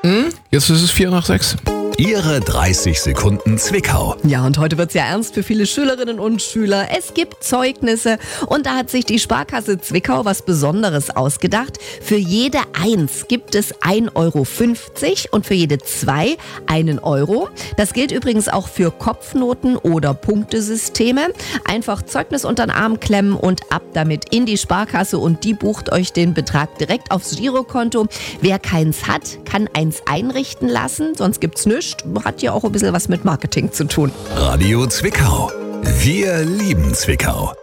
Jetzt ist es 5:45. Ihre 30 Sekunden Zwickau. Ja, und heute wird's ja ernst für viele Schülerinnen und Schüler. Es gibt Zeugnisse und da hat sich die Sparkasse Zwickau was Besonderes ausgedacht. Für jede 1 gibt es 1,50 € und für jede 2 1 Euro. Das gilt übrigens auch für Kopfnoten oder Punktesysteme. Einfach Zeugnis unter den Arm klemmen und ab damit in die Sparkasse und die bucht euch den Betrag direkt aufs Girokonto. Wer keins hat, kann eins einrichten lassen, sonst gibt's nichts. Hat ja auch ein bisschen was mit Marketing zu tun. Radio Zwickau. Wir lieben Zwickau.